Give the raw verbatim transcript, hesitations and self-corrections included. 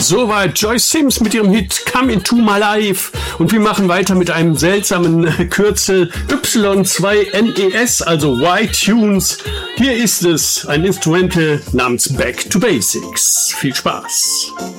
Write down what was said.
Soweit Joyce Sims mit ihrem Hit Come Into My Life. Und wir machen weiter mit einem seltsamen Kürzel Y zwei N E S, also Y-Tunes. Hier ist es, ein Instrumental namens Back to Basics. Viel Spaß.